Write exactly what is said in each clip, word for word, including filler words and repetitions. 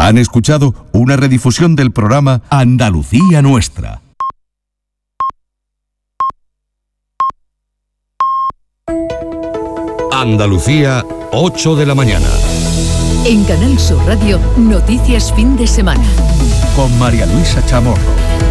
Han escuchado una redifusión del programa Andalucía Nuestra. Andalucía, ocho de la mañana. En Canal Sur Radio, Noticias Fin de Semana. Con María Luisa Chamorro.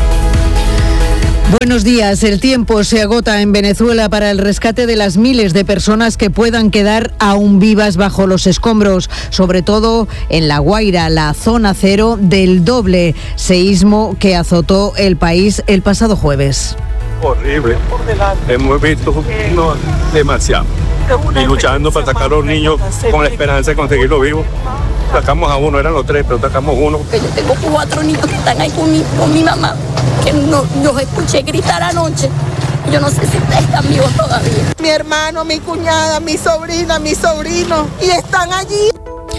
Buenos días. El tiempo se agota en Venezuela para el rescate de las miles de personas que puedan quedar aún vivas bajo los escombros, sobre todo en La Guaira, la zona cero del doble seísmo que azotó el país el pasado jueves. Horrible. Hemos visto no, demasiado. Y luchando para sacar a los niños con la esperanza de conseguirlo vivo. Sacamos a uno, eran los tres, pero sacamos uno. Yo tengo cuatro niños que están ahí con mi, con mi mamá, que no, los escuché gritar anoche. Yo no sé si están vivos todavía. Mi hermano, mi cuñada, mi sobrina, mi sobrino, y están allí.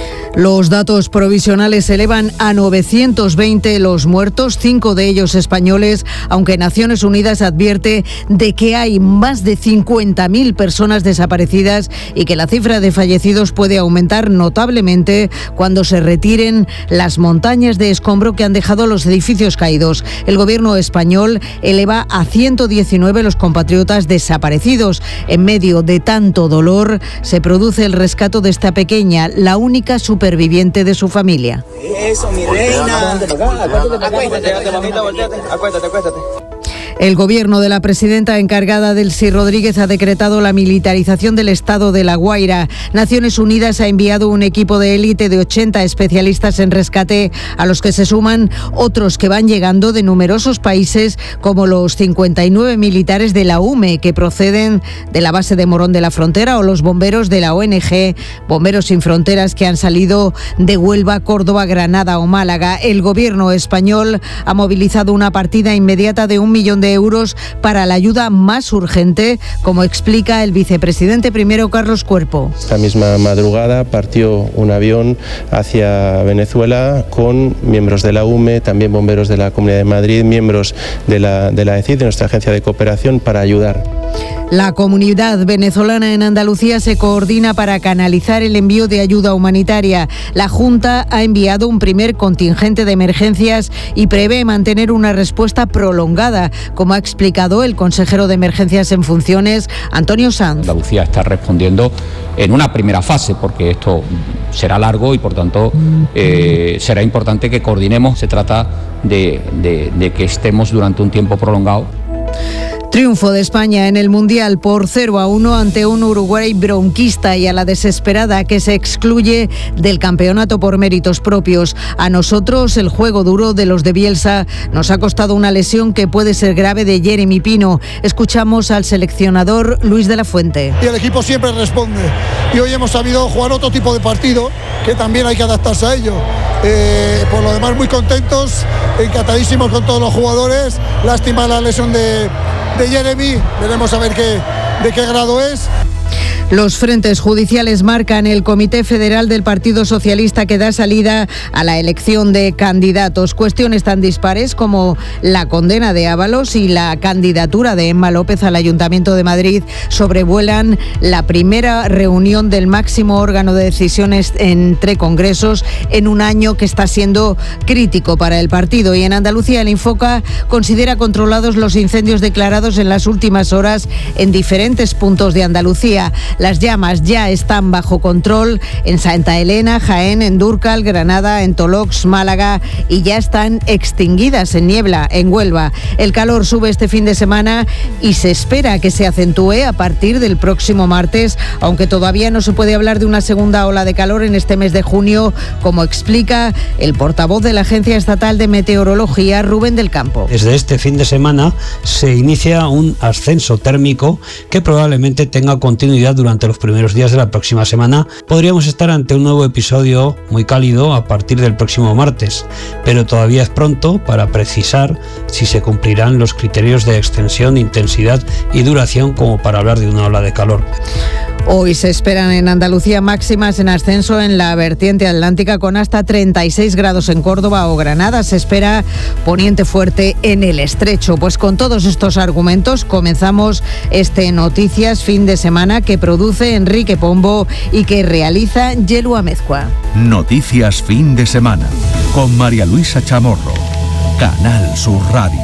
Los datos provisionales elevan a novecientos veinte los muertos, cinco de ellos españoles, aunque Naciones Unidas advierte de que hay más de cincuenta mil personas desaparecidas y que la cifra de fallecidos puede aumentar notablemente cuando se retiren las montañas de escombro que han dejado los edificios caídos. El gobierno español eleva a ciento diecinueve los compatriotas desaparecidos. En medio de tanto dolor, se produce el rescate de esta pequeña, la única superviviente superviviente de su familia. Eso, mi reina. Acuéstate, mamita, volteate. Acuéstate, acuéstate. El gobierno de la presidenta encargada, Delcy Rodríguez, ha decretado la militarización del estado de La Guaira. Naciones Unidas ha enviado un equipo de élite de ochenta especialistas en rescate, a los que se suman otros que van llegando de numerosos países, como los cincuenta y nueve militares de la U M E que proceden de la base de Morón de la Frontera, o los bomberos de la O N G Bomberos Sin Fronteras, que han salido de Huelva, Córdoba, Granada o Málaga. El gobierno español ha movilizado una partida inmediata de un millón de euros para la ayuda más urgente, como explica el vicepresidente primero, Carlos Cuerpo. Esta misma madrugada partió un avión hacia Venezuela con miembros de la U M E, también bomberos de la Comunidad de Madrid, miembros de la, de la E C I D, de nuestra agencia de cooperación, para ayudar. La comunidad venezolana en Andalucía se coordina para canalizar el envío de ayuda humanitaria. La Junta ha enviado un primer contingente de emergencias y prevé mantener una respuesta prolongada, como ha explicado el consejero de Emergencias en funciones, Antonio Sanz. Andalucía está respondiendo en una primera fase, porque esto será largo y por tanto eh, será importante que coordinemos. Se trata de, de, de que estemos durante un tiempo prolongado. Triunfo de España en el Mundial por cero a uno ante un Uruguay bronquista y a la desesperada, que se excluye del campeonato por méritos propios. A nosotros el juego duro de los de Bielsa nos ha costado una lesión que puede ser grave de Jeremy Pino. Escuchamos al seleccionador Luis de la Fuente. Y el equipo siempre responde. Y hoy hemos sabido jugar otro tipo de partido, que también hay que adaptarse a ello. Eh, por lo demás, muy contentos, encantadísimos con todos los jugadores. Lástima la lesión de... de Jeremy, veremos a ver qué, de qué grado es. Los frentes judiciales marcan el Comité Federal del Partido Socialista, que da salida a la elección de candidatos. Cuestiones tan dispares como la condena de Ábalos y la candidatura de Emma López al Ayuntamiento de Madrid sobrevuelan la primera reunión del máximo órgano de decisiones entre congresos en un año que está siendo crítico para el partido. Y en Andalucía, el Infoca considera controlados los incendios declarados en las últimas horas en diferentes puntos de Andalucía. Las llamas ya están bajo control en Santa Elena, Jaén, en Dúrcal, Granada, en Tolox, Málaga, y ya están extinguidas en Niebla, en Huelva. El calor sube este fin de semana y se espera que se acentúe a partir del próximo martes, aunque todavía no se puede hablar de una segunda ola de calor en este mes de junio, como explica el portavoz de la Agencia Estatal de Meteorología, Rubén del Campo. Desde este fin de semana se inicia un ascenso térmico que probablemente tenga continuidad durante Durante los primeros días de la próxima semana. Podríamos estar ante un nuevo episodio muy cálido a partir del próximo martes, pero todavía es pronto para precisar si se cumplirán los criterios de extensión, intensidad y duración como para hablar de una ola de calor. Hoy se esperan en Andalucía máximas en ascenso en la vertiente atlántica, con hasta treinta y seis grados en Córdoba o Granada. Se espera poniente fuerte en el Estrecho. Pues con todos estos argumentos comenzamos este Noticias Fin de Semana, que produce Enrique Pombo y que realiza Yelu Amezcua. Noticias Fin de Semana. con María Luisa Chamorro. Canal Sur Radio.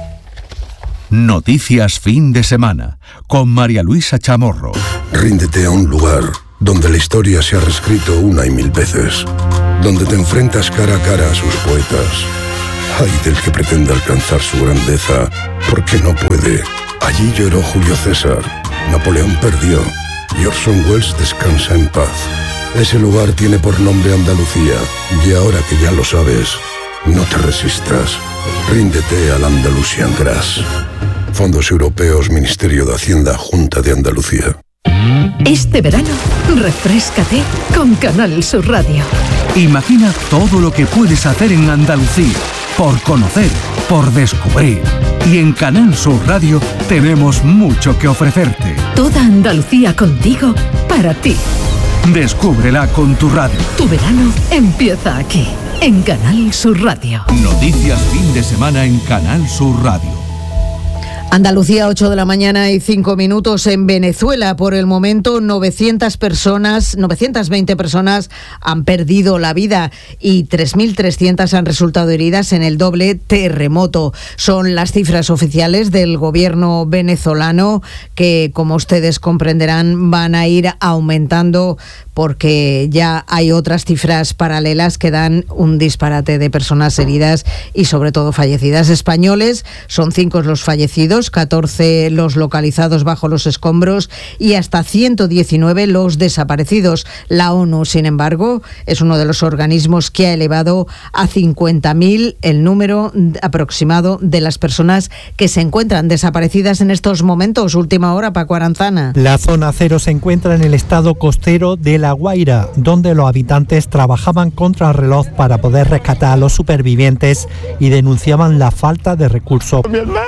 Noticias fin de semana con María Luisa Chamorro. Ríndete a un lugar donde la historia se ha reescrito una y mil veces, donde te enfrentas cara a cara a sus poetas. Ay del que pretenda alcanzar su grandeza, porque no puede. Allí lloró Julio César, Napoleón perdió y Orson Welles descansa en paz. Ese lugar tiene por nombre Andalucía, y ahora que ya lo sabes, no te resistas. Ríndete al Andalusian Grass. Fondos Europeos, Ministerio de Hacienda, Junta de Andalucía. Este verano, refréscate con Canal Sur Radio. Imagina todo lo que puedes hacer en Andalucía, por conocer, por descubrir. Y en Canal Sur Radio tenemos mucho que ofrecerte. Toda Andalucía contigo, para ti. Descúbrela con tu radio. Tu verano empieza aquí, en Canal Sur Radio. Noticias fin de semana en Canal Sur Radio. Andalucía, ocho de la mañana y cinco minutos. En Venezuela, por el momento, novecientas personas, novecientas veinte personas han perdido la vida y tres mil trescientas han resultado heridas en el doble terremoto. Son las cifras oficiales del gobierno venezolano que, como ustedes comprenderán, van a ir aumentando porque ya hay otras cifras paralelas que dan un disparate de personas heridas y sobre todo fallecidas. Españoles, son cinco los fallecidos, catorce los localizados bajo los escombros y hasta ciento diecinueve los desaparecidos. La ONU, sin embargo, es uno de los organismos que ha elevado a cincuenta mil el número aproximado de las personas que se encuentran desaparecidas en estos momentos. Última hora, Paco Aranzana. La zona cero se encuentra en el estado costero de La Guaira, donde los habitantes trabajaban contra el reloj para poder rescatar a los supervivientes y denunciaban la falta de recursos. ¡Mi hermano!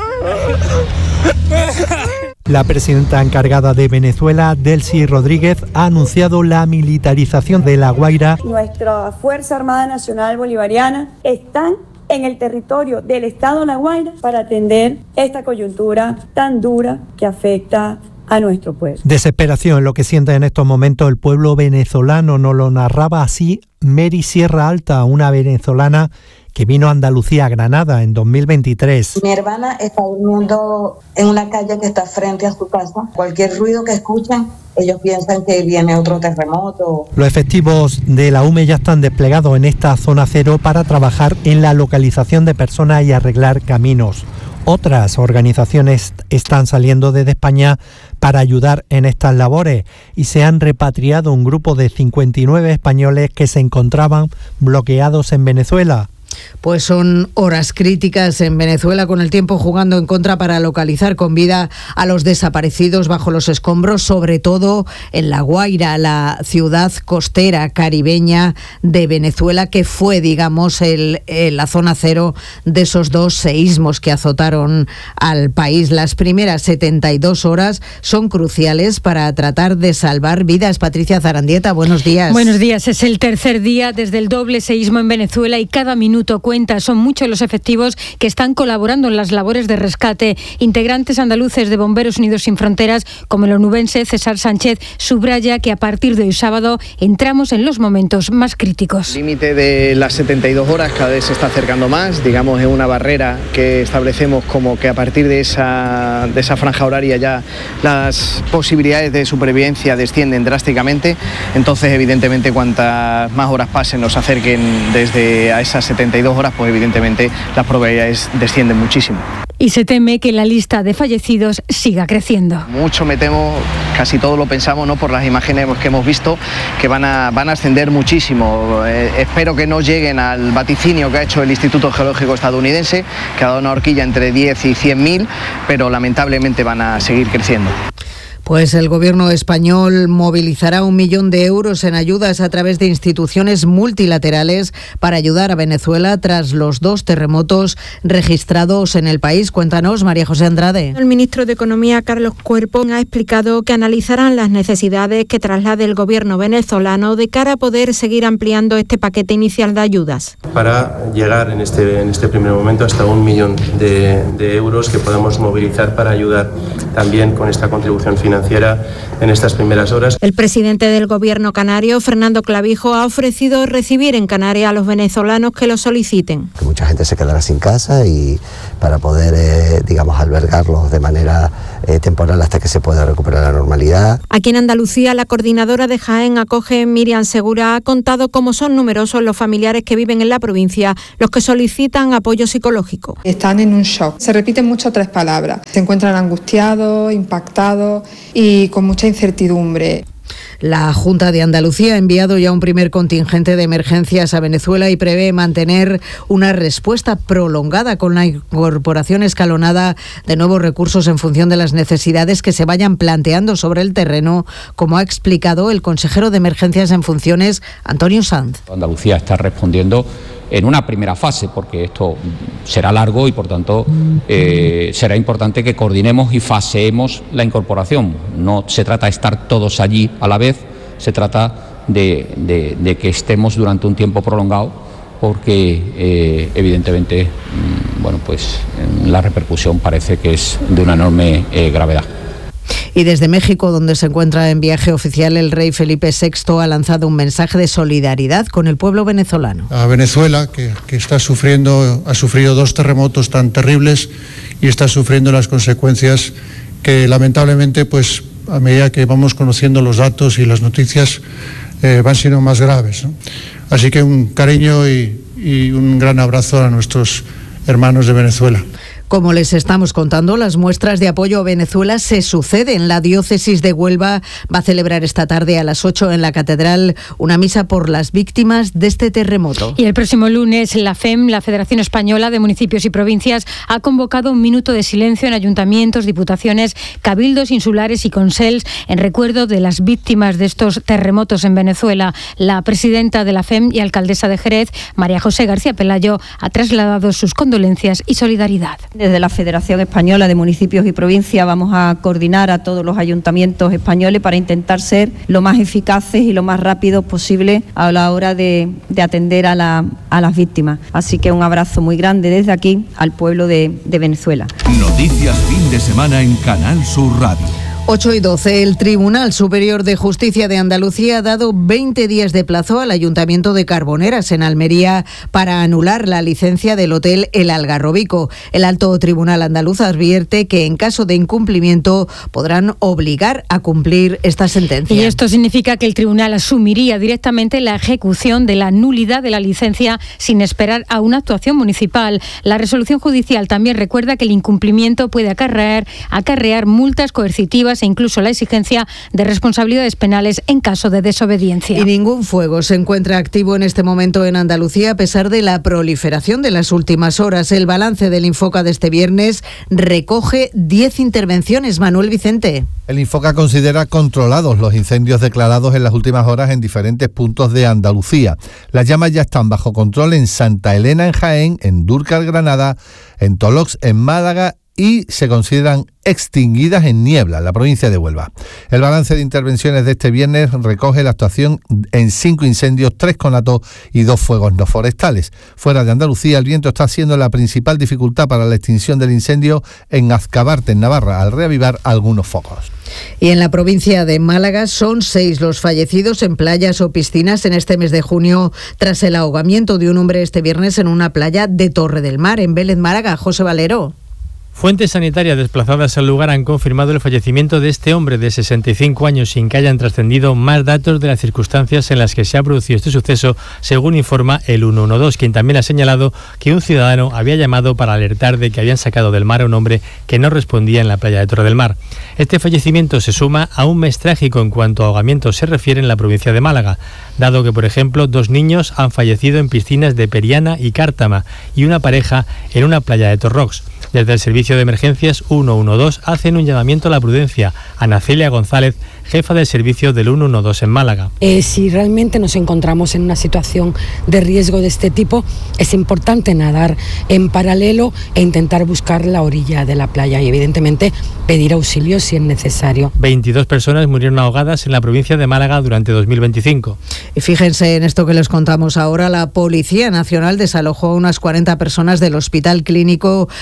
La presidenta encargada de Venezuela, Delcy Rodríguez, ha anunciado la militarización de La Guaira. Nuestra Fuerza Armada Nacional Bolivariana están en el territorio del Estado de La Guaira para atender esta coyuntura tan dura que afecta a nuestro pueblo. Desesperación, lo que siente en estos momentos el pueblo venezolano. Nos lo narraba así Mary Sierra Alta, una venezolana que vino a Andalucía, a Granada, en dos mil veintitrés. Mi hermana está durmiendo en una calle que está frente a su casa. Cualquier ruido que escuchan, ellos piensan que viene otro terremoto. Los efectivos de la U M E ya están desplegados en esta zona cero para trabajar en la localización de personas y arreglar caminos. Otras organizaciones están saliendo desde España para ayudar en estas labores y se han repatriado un grupo de cincuenta y nueve españoles que se encontraban bloqueados en Venezuela. Pues son horas críticas en Venezuela, con el tiempo jugando en contra para localizar con vida a los desaparecidos bajo los escombros, sobre todo en La Guaira, la ciudad costera caribeña de Venezuela, que fue, digamos, el, el, la zona cero de esos dos seísmos que azotaron al país. Las primeras setenta y dos horas son cruciales para tratar de salvar vidas. Patricia Zarandieta, buenos días. Buenos días. Es el tercer día desde el doble seísmo en Venezuela y cada minuto cuenta. Son muchos los efectivos que están colaborando en las labores de rescate. Integrantes andaluces de Bomberos Unidos Sin Fronteras, como el onubense César Sánchez, subraya que a partir de hoy sábado entramos en los momentos más críticos. El límite de las setenta y dos horas cada vez se está acercando más, digamos, es una barrera que establecemos como que a partir de esa, de esa franja horaria ya las posibilidades de supervivencia descienden drásticamente. Entonces, evidentemente, cuantas más horas pasen, nos acerquen desde a esas setenta y dos horas, pues evidentemente las probabilidades descienden muchísimo. Y se teme que la lista de fallecidos siga creciendo. Mucho me temo, casi todo lo pensamos, ¿no?, por las imágenes que hemos visto, que van a, van a ascender muchísimo. Eh, espero que no lleguen al vaticinio que ha hecho el Instituto Geológico estadounidense, que ha dado una horquilla entre diez y cien mil, pero lamentablemente van a seguir creciendo. Pues el gobierno español movilizará un millón de euros en ayudas a través de instituciones multilaterales para ayudar a Venezuela tras los dos terremotos registrados en el país. Cuéntanos, María José Andrade. El ministro de Economía, Carlos Cuerpo, ha explicado que analizarán las necesidades que traslade el gobierno venezolano de cara a poder seguir ampliando este paquete inicial de ayudas. Para llegar en este, en este primer momento hasta un millón de, de euros que podamos movilizar para ayudar también con esta contribución final financiera en estas primeras horas. El presidente del Gobierno canario, Fernando Clavijo, ha ofrecido recibir en Canarias a los venezolanos que lo soliciten. Que mucha gente se quedará sin casa y para poder, eh, digamos, albergarlos de manera eh, temporal hasta que se pueda recuperar la normalidad. Aquí en Andalucía, la coordinadora de Jaén Acoge, Miriam Segura, ha contado cómo son numerosos los familiares que viven en la provincia, los que solicitan apoyo psicológico. Están en un shock. Se repiten mucho tres palabras. Se encuentran angustiados, impactados y con mucha incertidumbre. La Junta de Andalucía ha enviado ya un primer contingente de emergencias a Venezuela y prevé mantener una respuesta prolongada con la incorporación escalonada de nuevos recursos en función de las necesidades que se vayan planteando sobre el terreno, como ha explicado el consejero de Emergencias en funciones, Antonio Sanz. Andalucía está respondiendo en una primera fase, porque esto será largo y por tanto eh, será importante que coordinemos y faseemos la incorporación. No se trata de estar todos allí a la vez, se trata de, de, de que estemos durante un tiempo prolongado, porque eh, evidentemente bueno, pues la repercusión parece que es de una enorme eh, gravedad. Y desde México, donde se encuentra en viaje oficial, el rey Felipe sexto ha lanzado un mensaje de solidaridad con el pueblo venezolano. A Venezuela, que, que está sufriendo, ha sufrido dos terremotos tan terribles y está sufriendo las consecuencias que lamentablemente, pues a medida que vamos conociendo los datos y las noticias, eh, van siendo más graves, ¿no? Así que un cariño y, y un gran abrazo a nuestros hermanos de Venezuela. Como les estamos contando, las muestras de apoyo a Venezuela se suceden. La diócesis de Huelva va a celebrar esta tarde a las ocho en la catedral una misa por las víctimas de este terremoto. Y el próximo lunes la F E M, la Federación Española de Municipios y Provincias, ha convocado un minuto de silencio en ayuntamientos, diputaciones, cabildos insulares y consels en recuerdo de las víctimas de estos terremotos en Venezuela. La presidenta de la F E M y alcaldesa de Jerez, María José García Pelayo, ha trasladado sus condolencias y solidaridad. Desde la Federación Española de Municipios y Provincias vamos a coordinar a todos los ayuntamientos españoles para intentar ser lo más eficaces y lo más rápidos posible a la hora de, de atender a, la, a las víctimas. Así que un abrazo muy grande desde aquí al pueblo de, de Venezuela. Noticias fin de semana en Canal Sur Radio. ocho y doce, el Tribunal Superior de Justicia de Andalucía ha dado veinte días de plazo al Ayuntamiento de Carboneras, en Almería, para anular la licencia del hotel El Algarrobico. El Alto Tribunal andaluz advierte que en caso de incumplimiento podrán obligar a cumplir esta sentencia. Y esto significa que el tribunal asumiría directamente la ejecución de la nulidad de la licencia sin esperar a una actuación municipal. La resolución judicial también recuerda que el incumplimiento puede acarrear, acarrear multas coercitivas e incluso la exigencia de responsabilidades penales en caso de desobediencia. Y ningún fuego se encuentra activo en este momento en Andalucía a pesar de la proliferación de las últimas horas. El balance del Infoca de este viernes recoge diez intervenciones. Manuel Vicente. El Infoca considera controlados los incendios declarados en las últimas horas en diferentes puntos de Andalucía. Las llamas ya están bajo control en Santa Elena, en Jaén, en Dúrcal, Granada, en Tolox, en Málaga, y se consideran extinguidas en Niebla, la provincia de Huelva. El balance de intervenciones de este viernes recoge la actuación en cinco incendios, tres conatos y dos fuegos no forestales. Fuera de Andalucía, el viento está siendo la principal dificultad para la extinción del incendio en Azcabarte, en Navarra, al reavivar algunos focos. Y en la provincia de Málaga son seis los fallecidos en playas o piscinas en este mes de junio tras el ahogamiento de un hombre este viernes en una playa de Torre del Mar, en Vélez, Málaga. José Valero. Fuentes sanitarias desplazadas al lugar han confirmado el fallecimiento de este hombre de sesenta y cinco años sin que hayan trascendido más datos de las circunstancias en las que se ha producido este suceso, según informa el ciento doce, quien también ha señalado que un ciudadano había llamado para alertar de que habían sacado del mar a un hombre que no respondía en la playa de Torre del Mar. Este fallecimiento se suma a un mes trágico en cuanto a ahogamientos se refiere en la provincia de Málaga, dado que, por ejemplo, dos niños han fallecido en piscinas de Periana y Cártama y una pareja en una playa de Torrox. Desde el Servicio de Emergencias ciento doce hacen un llamamiento a la prudencia. Ana Celia González, jefa del servicio del ciento doce en Málaga. Eh, si realmente nos encontramos en una situación de riesgo de este tipo, es importante nadar en paralelo e intentar buscar la orilla de la playa y, evidentemente, pedir auxilio si es necesario. veintidós personas murieron ahogadas en la provincia de Málaga durante dos mil veinticinco. Y fíjense en esto que les contamos ahora. La Policía Nacional desalojó a unas cuarenta personas del Hospital Clínico San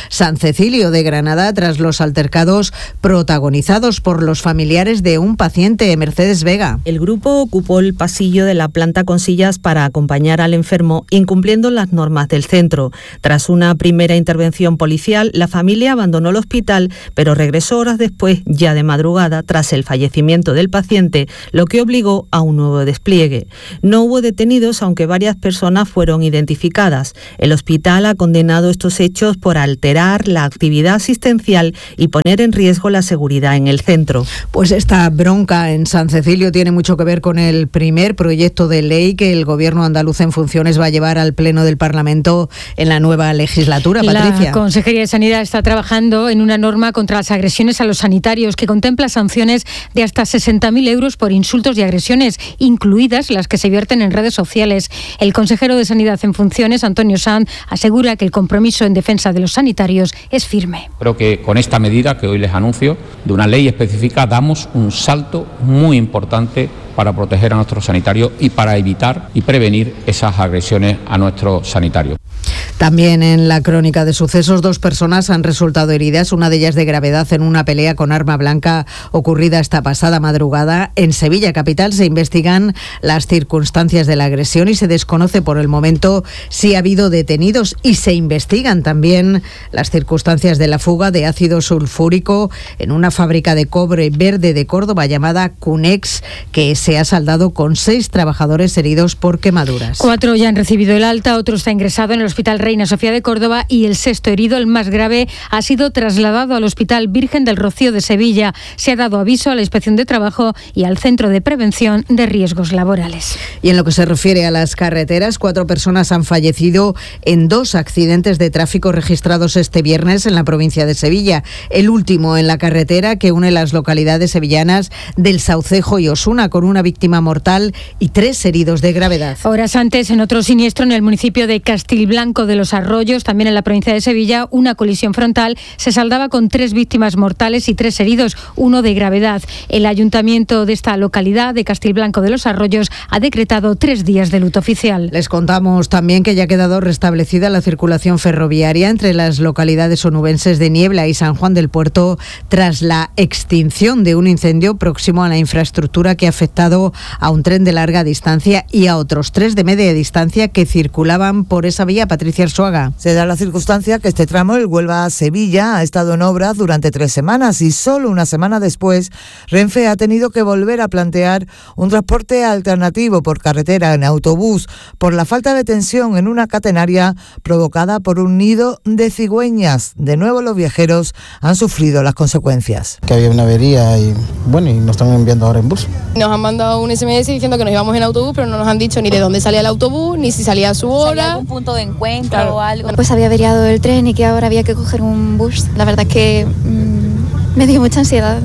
Cecilio de Granada tras los altercados protagonizados por los familiares de un paciente, Mercedes Vega. El grupo ocupó el pasillo de la planta con sillas para acompañar al enfermo, incumpliendo las normas del centro. Tras una primera intervención policial, la familia abandonó el hospital, pero regresó horas después, ya de madrugada, tras el fallecimiento del paciente, lo que obligó a un nuevo despliegue. No hubo detenidos, aunque varias personas fueron identificadas. El hospital ha condenado estos hechos por alterar la actividad asistencial y poner en riesgo la seguridad en el centro. Pues esta bronca en San Cecilio tiene mucho que ver con el primer proyecto de ley que el Gobierno andaluz en funciones va a llevar al Pleno del Parlamento en la nueva legislatura. Patricia. La Consejería de Sanidad está trabajando en una norma contra las agresiones a los sanitarios que contempla sanciones de hasta sesenta mil euros por insultos y agresiones, incluidas las que se vierten en redes sociales. El consejero de Sanidad en funciones, Antonio Sanz, asegura que el compromiso en defensa de los sanitarios es firme. Creo que con esta medida que hoy les anuncio, de una ley específica, damos un salto muy importante para proteger a nuestros sanitarios y para evitar y prevenir esas agresiones a nuestros sanitarios. También en la crónica de sucesos, dos personas han resultado heridas, una de ellas de gravedad, en una pelea con arma blanca ocurrida esta pasada madrugada en Sevilla capital. Se investigan las circunstancias de la agresión y se desconoce por el momento si ha habido detenidos, y se investigan también las circunstancias de la fuga de ácido sulfúrico en una fábrica de cobre verde de Córdoba llamada Cunex, que se ha saldado con seis trabajadores heridos por quemaduras. Cuatro ya han recibido el alta, otro está ingresado en el Hospital Reina Sofía de Córdoba y el sexto herido, el más grave, ha sido trasladado al Hospital Virgen del Rocío de Sevilla. Se ha dado aviso a la Inspección de Trabajo y al Centro de Prevención de Riesgos Laborales. Y en lo que se refiere a las carreteras, cuatro personas han fallecido en dos accidentes de tráfico registrados este viernes en la provincia de Sevilla. El último en la carretera que une las localidades sevillanas del Saucejo y Osuna, con una víctima mortal y tres heridos de gravedad. Horas antes, en otro siniestro en el municipio de Castilblanco de los Arroyos, también en la provincia de Sevilla, una colisión frontal se saldaba con tres víctimas mortales y tres heridos, uno de gravedad. El ayuntamiento de esta localidad de Castilblanco de los Arroyos ha decretado tres días de luto oficial. Les contamos también que ya ha quedado restablecida la circulación ferroviaria entre las localidades onubenses de Niebla y San Juan del Puerto tras la extinción de un incendio próximo a la infraestructura que ha afectado a un tren de larga distancia y a otros tres de media distancia que circulaban por esa vía. Patricia Arzuaga. Se da la circunstancia que este tramo, el Huelva-Sevilla, ha estado en obras durante tres semanas y solo una semana después Renfe ha tenido que volver a plantear un transporte alternativo por carretera en autobús por la falta de tensión en una catenaria provocada por un nido de cigüeñas. De nuevo los viajeros han sufrido las consecuencias. Que había una avería y bueno, y nos están enviando ahora en bus. Nos han mandado un ese eme ese diciendo que nos íbamos en autobús, pero no nos han dicho ni de dónde salía el autobús, ni si salía a su hora. ¿Salía algún punto de encuentro claro. o algo? Pues había averiado el tren y que ahora había que coger un bus. La verdad es que mmm, me dio mucha ansiedad.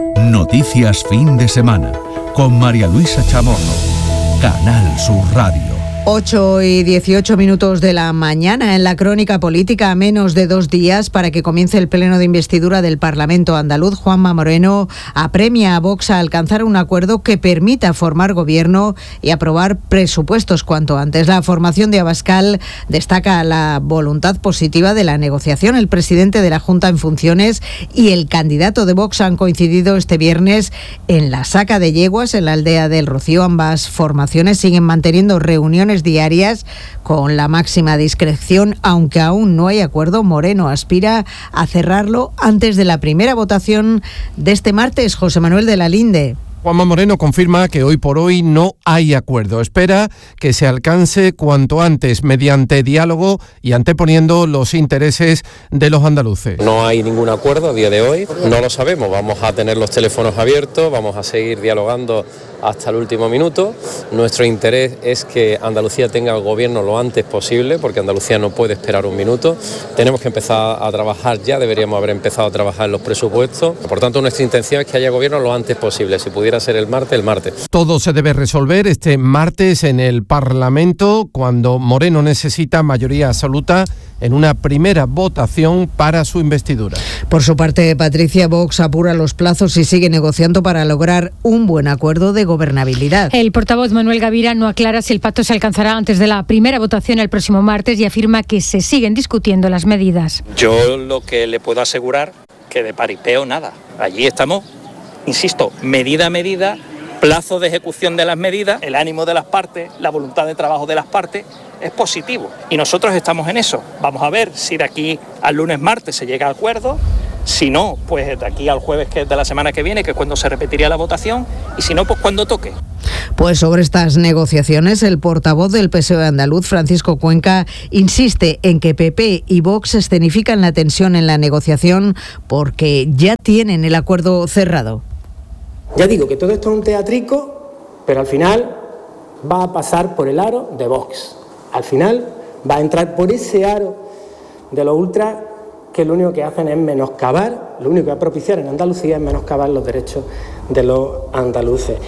Noticias fin de semana con María Luisa Chamorro, Canal Sur Radio. ocho y dieciocho minutos de la mañana. En la crónica política, a menos de dos días para que comience el pleno de investidura del Parlamento andaluz, Juanma Moreno apremia a Vox a alcanzar un acuerdo que permita formar gobierno y aprobar presupuestos cuanto antes. La formación de Abascal destaca la voluntad positiva de la negociación. El presidente de la Junta en funciones y el candidato de Vox han coincidido este viernes en la Saca de Yeguas, en la aldea del Rocío. Ambas formaciones siguen manteniendo reuniones diarias con la máxima discreción, aunque aún no hay acuerdo. Moreno aspira a cerrarlo antes de la primera votación de este martes. José Manuel de la Linde. Juanma Moreno confirma que hoy por hoy no hay acuerdo. Espera que se alcance cuanto antes mediante diálogo y anteponiendo los intereses de los andaluces. No hay ningún acuerdo a día de hoy, no lo sabemos. Vamos a tener los teléfonos abiertos, vamos a seguir dialogando hasta el último minuto. Nuestro interés es que Andalucía tenga el gobierno lo antes posible, porque Andalucía no puede esperar un minuto. Tenemos que empezar a trabajar ya, deberíamos haber empezado a trabajar en los presupuestos. Por tanto, nuestra intención es que haya gobierno lo antes posible. Si pudiera pudiera ser el martes, el martes. Todo se debe resolver este martes en el Parlamento, cuando Moreno necesita mayoría absoluta en una primera votación para su investidura. Por su parte, Patricia, Vox apura los plazos y sigue negociando para lograr un buen acuerdo de gobernabilidad. El portavoz Manuel Gavira no aclara si el pacto se alcanzará antes de la primera votación el próximo martes y afirma que se siguen discutiendo las medidas. Yo lo que le puedo asegurar que de paripeo nada. Allí estamos, insisto, medida a medida, plazo de ejecución de las medidas, el ánimo de las partes, la voluntad de trabajo de las partes es positivo y nosotros estamos en eso. Vamos a ver si de aquí al lunes, martes se llega a acuerdo. Si no, pues de aquí al jueves que es de la semana que viene, que es cuando se repetiría la votación, y si no, pues cuando toque. Pues sobre estas negociaciones, el portavoz del P S O E andaluz, Francisco Cuenca, insiste en que P P y Vox escenifican la tensión en la negociación porque ya tienen el acuerdo cerrado. Ya digo que todo esto es un teatrico, pero al final va a pasar por el aro de Vox. Al final va a entrar por ese aro de los ultras, que lo único que hacen es menoscabar, lo único que va a propiciar en Andalucía es menoscabar los derechos de los andaluces.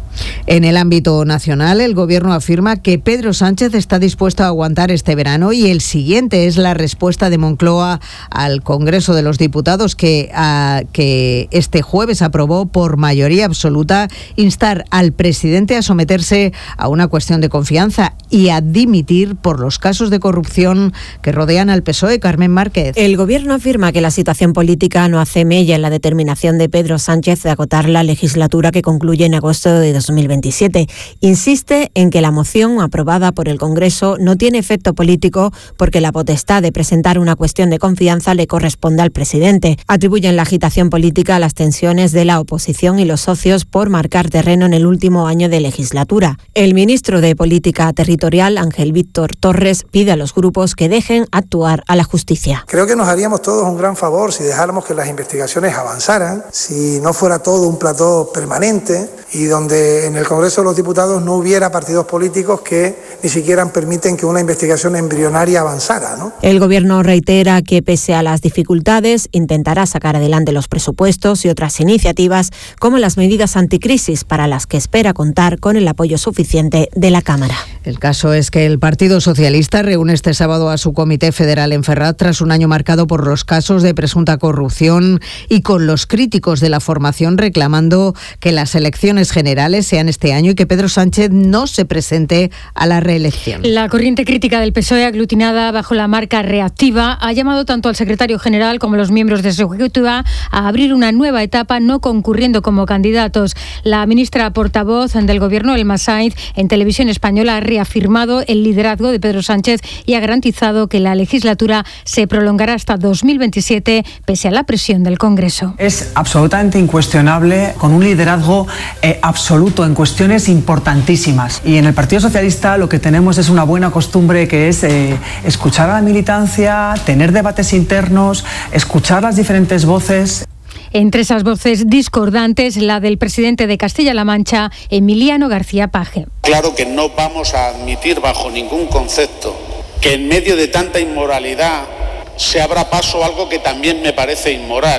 En el ámbito nacional, el Gobierno afirma que Pedro Sánchez está dispuesto a aguantar este verano y el siguiente es la respuesta de Moncloa al Congreso de los Diputados que, a, que este jueves aprobó por mayoría absoluta instar al presidente a someterse a una cuestión de confianza y a dimitir por los casos de corrupción que rodean al P S O E. Carmen Márquez. El Gobierno afirma que la situación política no hace mella en la determinación de Pedro Sánchez de agotar la legislatura que concluye en agosto de dos mil veintisiete. Insiste en que la moción aprobada por el Congreso no tiene efecto político porque la potestad de presentar una cuestión de confianza le corresponde al presidente. Atribuyen la agitación política a las tensiones de la oposición y los socios por marcar terreno en el último año de legislatura. El ministro de Política Territorial, Ángel Víctor Torres, pide a los grupos que dejen actuar a la justicia. Creo que nos haríamos todos un gran favor si dejáramos que las investigaciones avanzaran, si no fuera todo un plató permanente y donde en el Congreso de los Diputados no hubiera partidos políticos que ni siquiera permiten que una investigación embrionaria avanzara, ¿no? El Gobierno reitera que pese a las dificultades intentará sacar adelante los presupuestos y otras iniciativas como las medidas anticrisis para las que espera contar con el apoyo suficiente de la Cámara. El caso es que el Partido Socialista reúne este sábado a su Comité Federal en Ferraz tras un año marcado por los casos de presunta corrupción y con los críticos de la formación reclamando que las elecciones generales sean este año y que Pedro Sánchez no se presente a la reelección. La corriente crítica del P S O E, aglutinada bajo la marca Reactiva, ha llamado tanto al secretario general como a los miembros de su ejecutiva a abrir una nueva etapa no concurriendo como candidatos. La ministra portavoz del Gobierno, Elma Sainz, en Televisión Española ha reafirmado el liderazgo de Pedro Sánchez y ha garantizado que la legislatura se prolongará hasta dos mil veintisiete pese a la presión del Congreso. Es absolutamente incuestionable, con un liderazgo eh, absoluto en cuestiones importantísimas. Y en el Partido Socialista lo que tenemos es una buena costumbre que es eh, escuchar a la militancia, tener debates internos, escuchar las diferentes voces. Entre esas voces discordantes, la del presidente de Castilla-La Mancha, Emiliano García Paje. Claro que no vamos a admitir bajo ningún concepto que en medio de tanta inmoralidad se abra paso a algo que también me parece inmoral.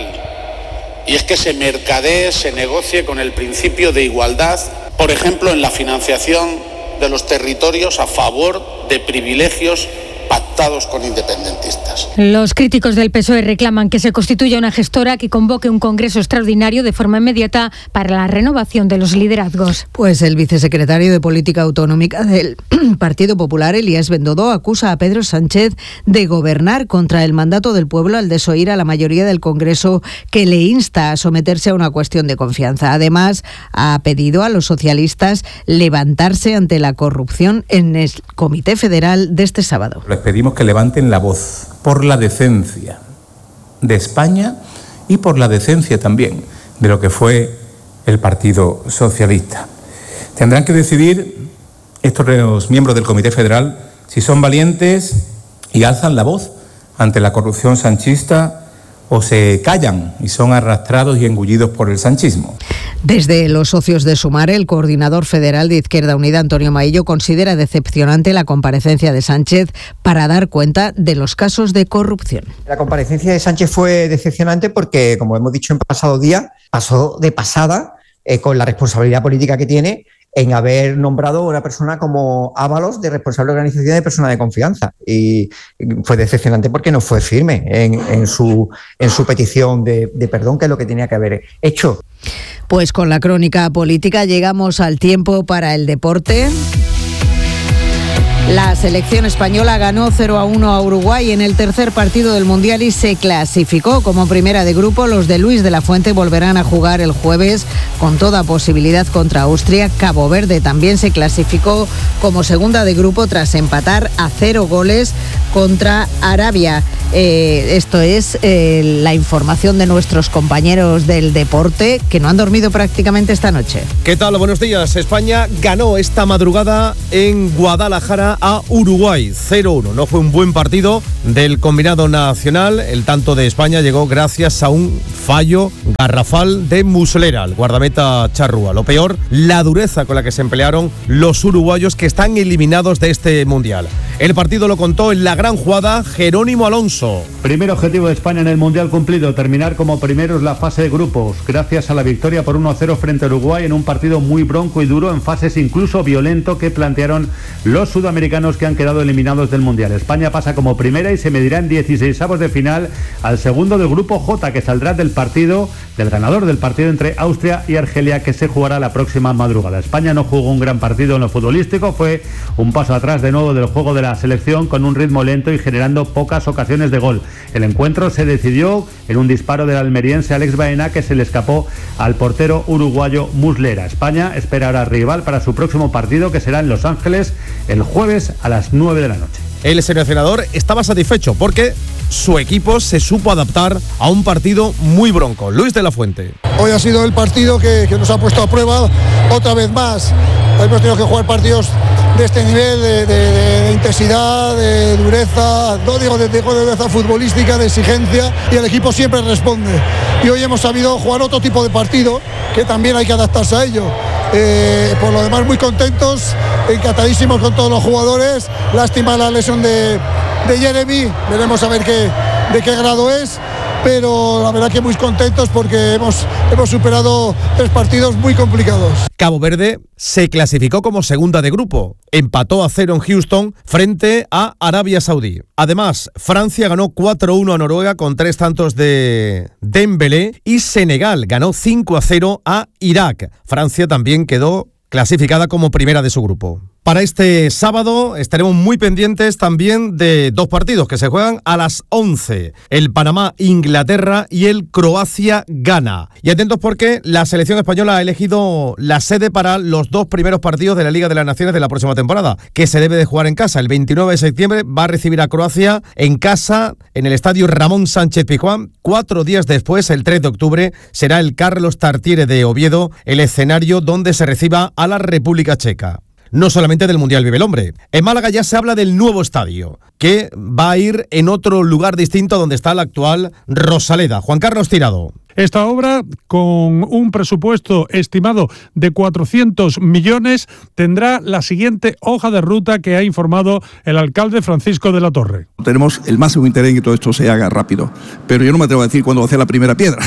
Y es que se mercadee, se negocie con el principio de igualdad, por ejemplo, en la financiación de los territorios a favor de privilegios pactados con independentistas. Los críticos del P S O E reclaman que se constituya una gestora que convoque un congreso extraordinario de forma inmediata para la renovación de los liderazgos. Pues el vicesecretario de Política Autonómica del Partido Popular, Elías Bendodo, acusa a Pedro Sánchez de gobernar contra el mandato del pueblo al desoír a la mayoría del Congreso que le insta a someterse a una cuestión de confianza. Además, ha pedido a los socialistas levantarse ante la corrupción en el Comité Federal de este sábado. Les pedimos que levanten la voz por la decencia de España y por la decencia también de lo que fue el Partido Socialista. Tendrán que decidir estos miembros del Comité Federal si son valientes y alzan la voz ante la corrupción sanchista o se callan y son arrastrados y engullidos por el sanchismo. Desde los socios de Sumar, el coordinador federal de Izquierda Unida, Antonio Maillo, considera decepcionante la comparecencia de Sánchez para dar cuenta de los casos de corrupción. La comparecencia de Sánchez fue decepcionante porque, como hemos dicho en pasado día, pasó de pasada eh, con la responsabilidad política que tiene en haber nombrado a una persona como Ábalos de responsable de organización de persona de confianza. Y fue decepcionante porque no fue firme en, en, su, en su petición de, de perdón, que es lo que tenía que haber hecho. Pues con la crónica política llegamos al tiempo para el deporte. La selección española ganó cero a uno a Uruguay en el tercer partido del Mundial y se clasificó como primera de grupo. Los de Luis de la Fuente volverán a jugar el jueves con toda posibilidad contra Austria. Cabo Verde también se clasificó como segunda de grupo tras empatar a cero goles contra Arabia. Eh, esto es eh, la información de nuestros compañeros del deporte que no han dormido prácticamente esta noche. ¿Qué tal? Buenos días. España ganó esta madrugada en Guadalajara a Uruguay cero uno. No fue un buen partido del combinado nacional. El tanto de España llegó gracias a un fallo garrafal de Muslera, el guardameta charrúa. Lo peor, la dureza con la que se emplearon los uruguayos que están eliminados de este mundial. El partido lo contó en la gran jugada Jerónimo Alonso. Primer objetivo de España en el mundial cumplido, terminar como primeros la fase de grupos, gracias a la victoria por uno a cero frente a Uruguay en un partido muy bronco y duro, en fases incluso violento que plantearon los sudamericanos que han quedado eliminados del mundial. España pasa como primera y se medirá en dieciseisavos de final al segundo del grupo J, que saldrá del partido, del ganador del partido entre Austria y Argelia, que se jugará la próxima madrugada. España no jugó un gran partido en lo futbolístico, fue un paso atrás de nuevo del juego de la selección con un ritmo lento y generando pocas ocasiones de gol. El encuentro se decidió en un disparo del almeriense Alex Baena, que se le escapó al portero uruguayo Muslera. España espera ahora rival para su próximo partido, que será en Los Ángeles el jueves a las nueve de la noche. El seleccionador estaba satisfecho porque su equipo se supo adaptar a un partido muy bronco. Luis de la Fuente. Hoy ha sido el partido que, que nos ha puesto a prueba otra vez más. Hemos tenido que jugar partidos de este nivel, de, de, de intensidad, de dureza, no digo de, de dureza futbolística, de exigencia, y el equipo siempre responde. Y hoy hemos sabido jugar otro tipo de partido, que también hay que adaptarse a ello. Eh, por lo demás, muy contentos, encantadísimos con todos los jugadores. Lástima la lesión de, de Jeremy, veremos a ver qué, de qué grado es, pero la verdad que muy contentos porque hemos, hemos superado tres partidos muy complicados. Cabo Verde se clasificó como segunda de grupo, empató a cero en Houston frente a Arabia Saudí. Además, Francia ganó cuatro uno a Noruega con tres tantos de Dembélé y Senegal ganó cinco a cero a Irak. Francia también quedó clasificada como primera de su grupo. Para este sábado estaremos muy pendientes también de dos partidos que se juegan a las once. El Panamá-Inglaterra y el Croacia-Ghana. Y atentos porque la selección española ha elegido la sede para los dos primeros partidos de la Liga de las Naciones de la próxima temporada, que se debe de jugar en casa. El veintinueve de septiembre va a recibir a Croacia en casa en el estadio Ramón Sánchez Pizjuán. Cuatro días después, el tres de octubre, será el Carlos Tartiere de Oviedo el escenario donde se reciba a la República Checa. No solamente del Mundial vive el hombre. En Málaga ya se habla del nuevo estadio, que va a ir en otro lugar distinto a donde está la actual Rosaleda. Juan Carlos Tirado. Esta obra, con un presupuesto estimado de cuatrocientos millones, tendrá la siguiente hoja de ruta que ha informado el alcalde Francisco de la Torre. Tenemos el máximo interés en que todo esto se haga rápido, pero yo no me atrevo a decir cuándo va a hacer la primera piedra.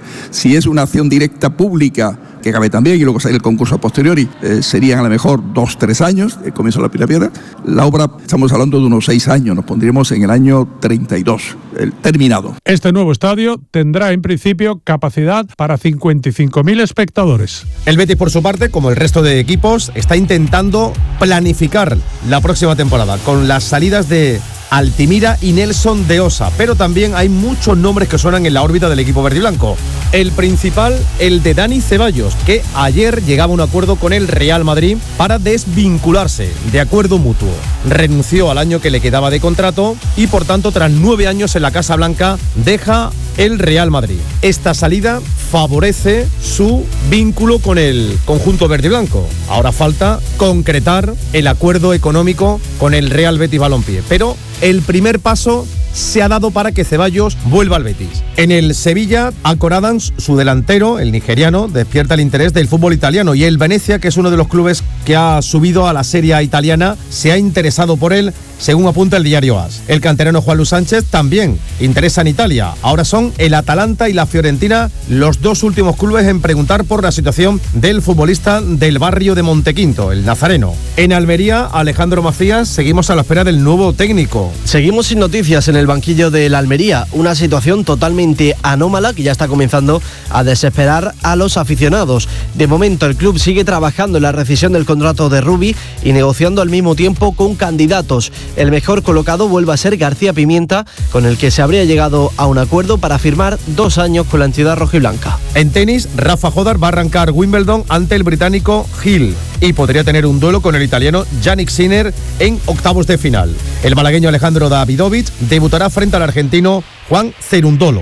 Si es una acción directa pública, que cabe también, y luego sale el concurso a posteriori, eh, serían a lo mejor dos, tres años, el comienzo de la primera piedra. La obra, estamos hablando de unos seis años, nos pondríamos en el año treinta y dos, el terminado. Este nuevo estadio tendrá en principio capacidad para cincuenta y cinco mil espectadores. El Betis, por su parte, como el resto de equipos, está intentando planificar la próxima temporada con las salidas de Altimira y Nelson de Osa, pero también hay muchos nombres que suenan en la órbita del equipo verde y blanco. El principal, el de Dani Ceballos, que ayer llegaba a un acuerdo con el Real Madrid para desvincularse de acuerdo mutuo. Renunció al año que le quedaba de contrato y, por tanto, tras nueve años en la Casa Blanca, deja el Real Madrid. Esta salida favorece su vínculo con el conjunto verde y blanco. Ahora falta concretar el acuerdo económico con el Real Betis Balompié, pero el primer paso se ha dado para que Ceballos vuelva al Betis. En el Sevilla, Alcor Adams, su delantero, el nigeriano, despierta el interés del fútbol italiano, y el Venecia, que es uno de los clubes que ha subido a la Serie A italiana, se ha interesado por él, según apunta el diario A S. El canterano Juan Luis Sánchez también interesa en Italia. Ahora son el Atalanta y la Fiorentina los dos últimos clubes en preguntar por la situación del futbolista del barrio de Montequinto, el nazareno. En Almería, Alejandro Macías, seguimos a la espera del nuevo técnico. Seguimos sin noticias en el banquillo del Almería, una situación totalmente anómala que ya está comenzando a desesperar a los aficionados. De momento el club sigue trabajando en la rescisión del contrato de Rubi y negociando al mismo tiempo con candidatos. El mejor colocado vuelve a ser García Pimienta, con el que se habría llegado a un acuerdo para firmar dos años con la entidad rojiblanca. En tenis, Rafa Jodar va a arrancar Wimbledon ante el británico Hill y podría tener un duelo con el italiano Yannick Sinner en octavos de final. El malagueño Alejandro Davidovich debutará frente al argentino Juan Cerundolo.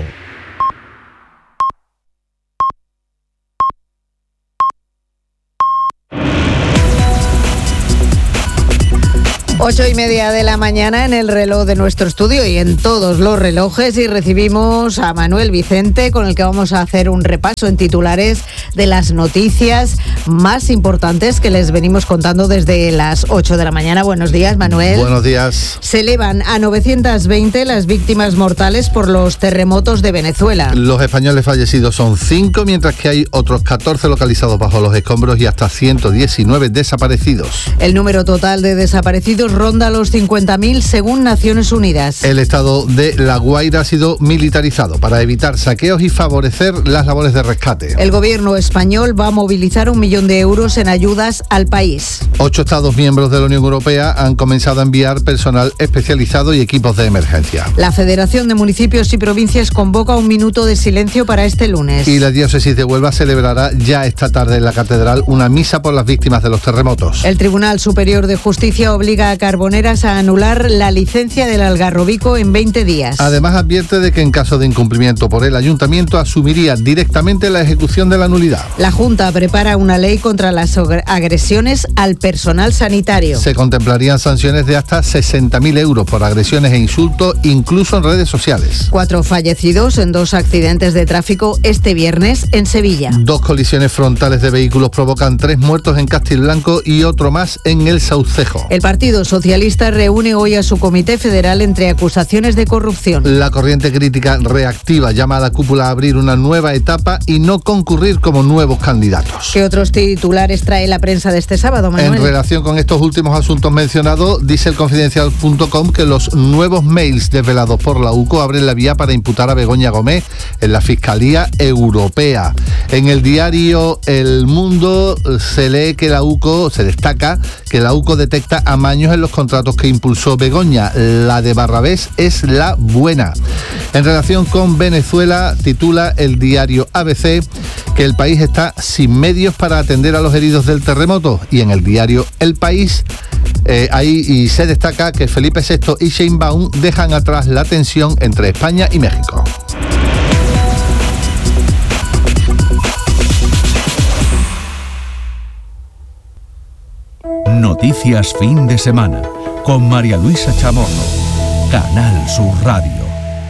Ocho y media de la mañana en el reloj de nuestro estudio y en todos los relojes, y recibimos a Manuel Vicente, con el que vamos a hacer un repaso en titulares de las noticias más importantes que les venimos contando desde las ocho de la mañana. Buenos días, Manuel. Buenos días. Se elevan a novecientas veinte las víctimas mortales por los terremotos de Venezuela. Los españoles fallecidos son cinco, mientras que hay otros catorce localizados bajo los escombros y hasta ciento diecinueve desaparecidos. El número total de desaparecidos ronda los cincuenta mil según Naciones Unidas. El estado de La Guaira ha sido militarizado para evitar saqueos y favorecer las labores de rescate. El gobierno español va a movilizar un millón de euros en ayudas al país. Ocho Estados miembros de la Unión Europea han comenzado a enviar personal especializado y equipos de emergencia. La Federación de Municipios y Provincias convoca un minuto de silencio para este lunes. Y la diócesis de Huelva celebrará ya esta tarde en la catedral una misa por las víctimas de los terremotos. El Tribunal Superior de Justicia obliga a Carboneras a anular la licencia del Algarrobico en veinte días. Además, advierte de que en caso de incumplimiento por el ayuntamiento asumiría directamente la ejecución de la nulidad. La Junta prepara una ley contra las agresiones al personal sanitario. Se contemplarían sanciones de hasta sesenta mil euros por agresiones e insultos, incluso en redes sociales. Cuatro fallecidos en dos accidentes de tráfico este viernes en Sevilla. Dos colisiones frontales de vehículos provocan tres muertos en Castilblanco y otro más en El Saucejo. El Partido Socialista reúne hoy a su comité federal entre acusaciones de corrupción. La corriente crítica reactiva llama a la cúpula a abrir una nueva etapa y no concurrir como nuevos candidatos. ¿Qué otros titulares trae la prensa de este sábado, Manuel? En relación con estos últimos asuntos mencionados, dice el confidencial punto com que los nuevos mails desvelados por la U C O abren la vía para imputar a Begoña Gómez en la Fiscalía Europea. En el diario El Mundo se lee que la U C O, se destaca que la U C O detecta amaños en los contratos que impulsó Begoña. La de Barrabés es la buena. En relación con Venezuela, titula el diario A B C que el país está sin medios para atender a los heridos del terremoto, y en el diario El País eh, ahí y se destaca que Felipe sexto y Sheinbaum dejan atrás la tensión entre España y México. Noticias fin de semana con María Luisa Chamorro, Canal Sur Radio.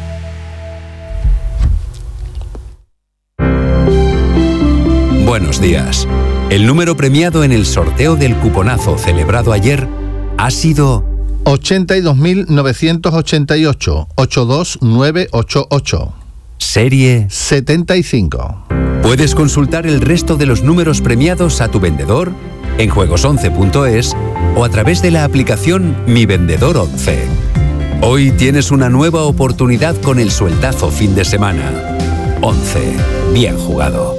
Buenos días. El número premiado en el sorteo del cuponazo celebrado ayer ha sido ochenta y dos mil novecientos ochenta y ocho, ochenta y dos mil novecientos ochenta y ocho. Serie setenta y cinco. Puedes consultar el resto de los números premiados a tu vendedor en juegos once punto es o a través de la aplicación Mi Vendedor once. Hoy tienes una nueva oportunidad con el sueldazo fin de semana. once. Bien jugado.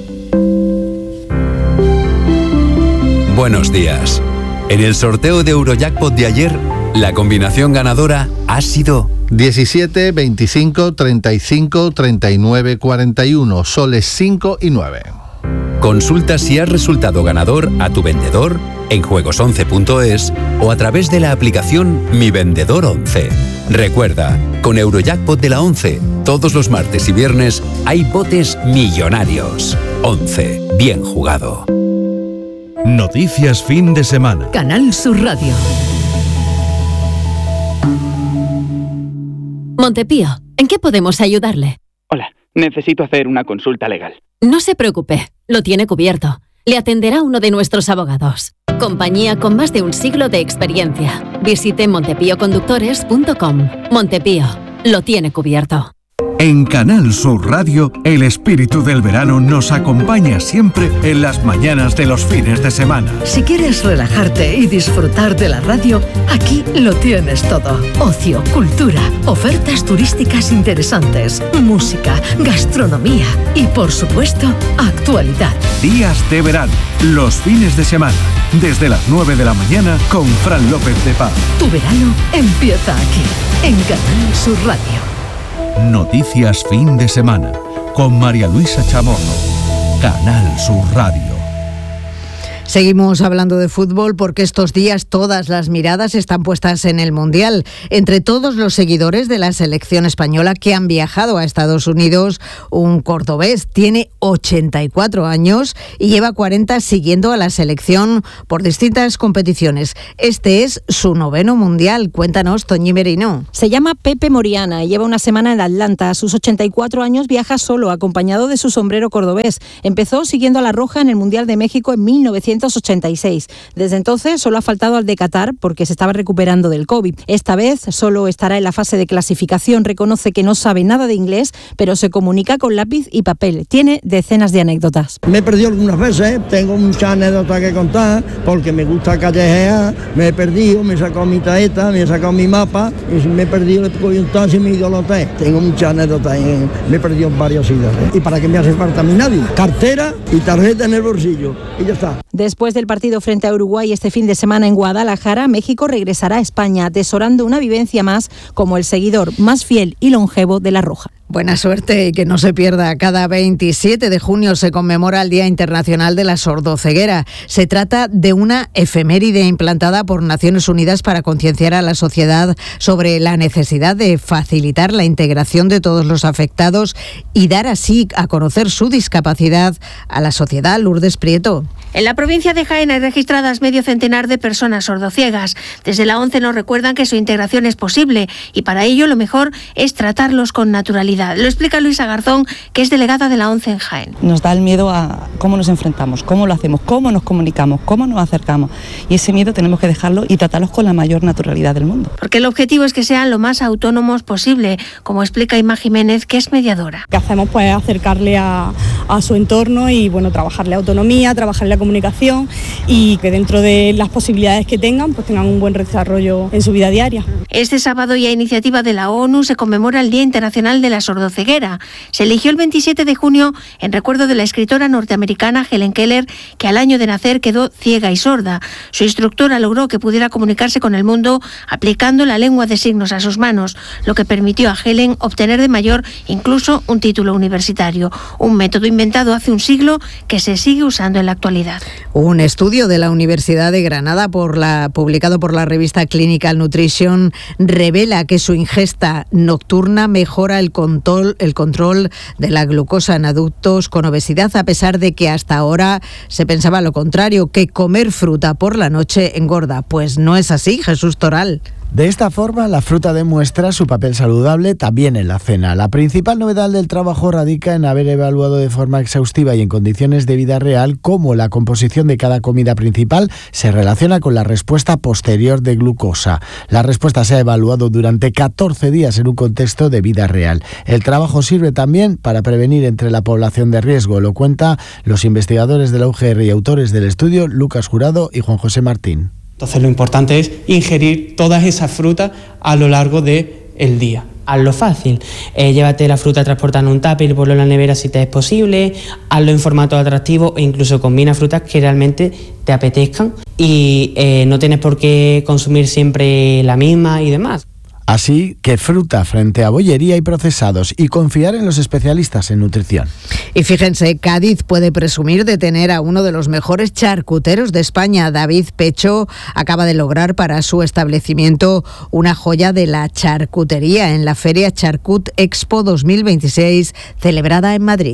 Buenos días. En el sorteo de Eurojackpot de ayer, la combinación ganadora ha sido diecisiete, veinticinco, treinta y cinco, treinta y nueve, cuarenta y uno, soles cinco y nueve. Consulta si has resultado ganador a tu vendedor en juegos once punto es o a través de la aplicación Mi Vendedor once. Recuerda, con Eurojackpot de la once, todos los martes y viernes hay botes millonarios. once. Bien jugado. Noticias fin de semana. Canal Sur Radio. Montepío, ¿en qué podemos ayudarle? Hola, necesito hacer una consulta legal. No se preocupe, lo tiene cubierto. Le atenderá uno de nuestros abogados. Compañía con más de un siglo de experiencia. Visite montepío conductores punto com. Montepío, lo tiene cubierto. En Canal Sur Radio, el espíritu del verano nos acompaña siempre en las mañanas de los fines de semana. Si quieres relajarte y disfrutar de la radio, aquí lo tienes todo. Ocio, cultura, ofertas turísticas interesantes, música, gastronomía y, por supuesto, actualidad. Días de verano, los fines de semana, desde las nueve de la mañana con Fran López de Paz. Tu verano empieza aquí, en Canal Sur Radio. Noticias fin de semana con María Luisa Chamorro. Canal Sur Radio. Seguimos hablando de fútbol porque estos días todas las miradas están puestas en el Mundial. Entre todos los seguidores de la selección española que han viajado a Estados Unidos, un cordobés tiene ochenta y cuatro años y lleva cuarenta siguiendo a la selección por distintas competiciones. Este es su noveno Mundial. Cuéntanos, Toñi Merino. Se llama Pepe Moriana y lleva una semana en Atlanta. A sus ochenta y cuatro años viaja solo, acompañado de su sombrero cordobés. Empezó siguiendo a la Roja en el Mundial de México en mil novecientos ochenta y seis. Desde entonces solo ha faltado al de Qatar porque se estaba recuperando del COVID. Esta vez solo estará en la fase de clasificación. Reconoce que no sabe nada de inglés, pero se comunica con lápiz y papel. Tiene decenas de anécdotas. Me he perdido algunas veces, tengo muchas anécdotas que contar porque me gusta callejear. Me he perdido, me he sacado mi tarjeta, me he sacado mi mapa y me he perdido, le pongo un taxi y me he ido al hotel. Tengo muchas anécdotas, en, me he perdido en varios sitios. ¿eh? ¿Y para qué me hace falta a mí nadie? Cartera y tarjeta en el bolsillo y ya está. Después del partido frente a Uruguay este fin de semana en Guadalajara, México regresará a España, atesorando una vivencia más como el seguidor más fiel y longevo de la Roja. Buena suerte y que no se pierda. Cada veintisiete de junio se conmemora el Día Internacional de la Sordoceguera. Se trata de una efeméride implantada por Naciones Unidas para concienciar a la sociedad sobre la necesidad de facilitar la integración de todos los afectados y dar así a conocer su discapacidad a la sociedad. Lourdes Prieto. En la provincia de Jaén hay registradas medio centenar de personas sordociegas. Desde la ONCE nos recuerdan que su integración es posible y para ello lo mejor es tratarlos con naturalidad. Lo explica Luisa Garzón, que es delegada de la ONCE en Jaén. Nos da el miedo a cómo nos enfrentamos, cómo lo hacemos, cómo nos comunicamos, cómo nos acercamos. Y ese miedo tenemos que dejarlo y tratarlos con la mayor naturalidad del mundo. Porque el objetivo es que sean lo más autónomos posible, como explica Ima Jiménez, que es mediadora. ¿Qué hacemos? Pues acercarle a, a su entorno y bueno, trabajarle autonomía, trabajarle comunicación y que dentro de las posibilidades que tengan, pues tengan un buen desarrollo en su vida diaria. Este sábado y a iniciativa de la ONU se conmemora el Día Internacional de la Sordoceguera. Se eligió el veintisiete de junio en recuerdo de la escritora norteamericana Helen Keller, que al año de nacer quedó ciega y sorda. Su instructora logró que pudiera comunicarse con el mundo aplicando la lengua de signos a sus manos, lo que permitió a Helen obtener de mayor incluso un título universitario, un método inventado hace un siglo que se sigue usando en la actualidad. Un estudio de la Universidad de Granada por la, publicado por la revista Clinical Nutrition revela que su ingesta nocturna mejora el control, el control de la glucosa en adultos con obesidad, a pesar de que hasta ahora se pensaba lo contrario, que comer fruta por la noche engorda. Pues no es así, Jesús Toral. De esta forma, la fruta demuestra su papel saludable también en la cena. La principal novedad del trabajo radica en haber evaluado de forma exhaustiva y en condiciones de vida real cómo la composición de cada comida principal se relaciona con la respuesta posterior de glucosa. La respuesta se ha evaluado durante catorce días en un contexto de vida real. El trabajo sirve también para prevenir entre la población de riesgo, lo cuentan los investigadores de la U G R y autores del estudio, Lucas Jurado y Juan José Martín. Entonces lo importante es ingerir todas esas frutas a lo largo del día. Hazlo fácil, eh, llévate la fruta transportada en un tupper y ponlo en la nevera si te es posible, hazlo en formato atractivo e incluso combina frutas que realmente te apetezcan y eh, no tienes por qué consumir siempre la misma y demás. Así que fruta frente a bollería y procesados y confiar en los especialistas en nutrición. Y fíjense, Cádiz puede presumir de tener a uno de los mejores charcuteros de España. David Pecho acaba de lograr para su establecimiento una joya de la charcutería en la Feria Charcut Expo dos mil veintiséis celebrada en Madrid.